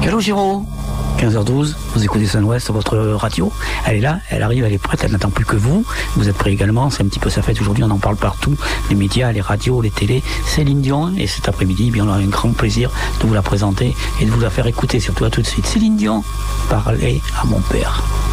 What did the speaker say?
Allô Giro, 15h12, vous écoutez Sun-Ouest, votre radio. Elle est là, elle arrive, elle est prête, elle n'attend plus que vous. Vous êtes prêts également, c'est un petit peu sa fête aujourd'hui, on en parle partout. Les médias, les radios, les télés. Céline Dion, et cet après-midi, on a un grand plaisir de vous la présenter et de vous la faire écouter, surtout à tout de suite. Céline Dion, parlez à mon père.